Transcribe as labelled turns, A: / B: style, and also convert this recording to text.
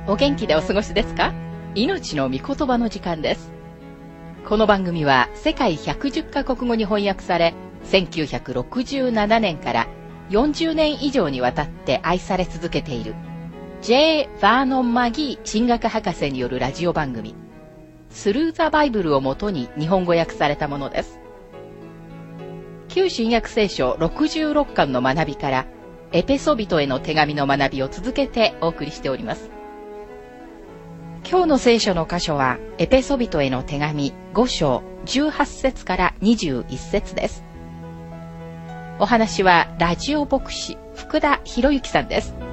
A: お元気でお過ごしですか？命の御言葉の時間です。この番組は世界110カ国語に翻訳され、1967年から40年以上にわたって愛され続けている J. バーノン・マギー神学博士によるラジオ番組スルー・ザ・バイブルをもとに日本語訳されたものです。旧新約聖書66巻の学びからエペソビトへの手紙の学びを続けてお送りしております。今日の聖書の箇所はエペソビトへの手紙5章18節から21節です。お話はラジオ牧師福田博之さんです。